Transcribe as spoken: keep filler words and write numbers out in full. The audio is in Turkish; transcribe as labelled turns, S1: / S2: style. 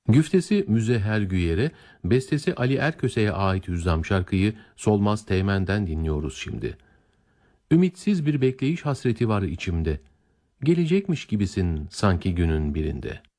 S1: Güftesi Müzehher Güyer'e, bestesi Ali Erköse'ye ait Hüzzam şarkıyı Solmaz Teğmen'den dinliyoruz şimdi. Ümitsiz bir bekleyiş hasreti var içimde. Gelecekmiş gibisin sanki günün birinde.